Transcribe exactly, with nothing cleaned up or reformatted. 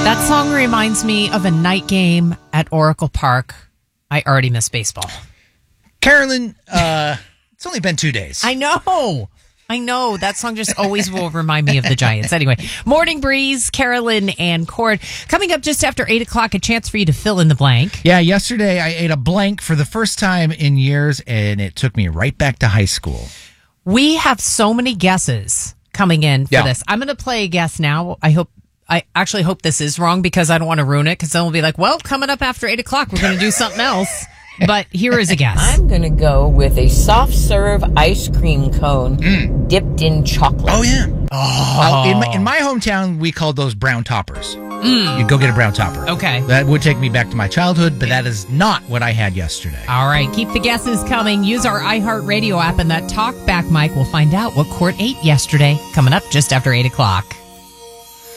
That song reminds me of a night game at Oracle Park. I already miss baseball. Carolyn, uh, it's only been two days. I know. I know. That song just always will remind me of the Giants. Anyway, Morning Breeze, Carolyn, and Cord. Coming up just after eight o'clock, a chance for you to fill in the blank. Yeah, yesterday I ate a blank for the first time in years, and it took me right back to high school. We have so many guesses coming in for Yeah. this. I'm going to play a guess now. I hope. I actually hope this is wrong because I don't want to ruin it, because then we'll be like, well, coming up after eight o'clock, we're going to do something else. But here is a guess. I'm going to go with a soft serve ice cream cone Mm. dipped in chocolate. Oh, yeah. Oh. Uh, in, my, in my hometown, we called those brown toppers. Mm. You'd go get a brown topper. Okay. That would take me back to my childhood, but that is not what I had yesterday. All right, keep the guesses coming. Use our iHeartRadio app and that talk back mic. We'll find out what Court ate yesterday. Coming up just after eight o'clock.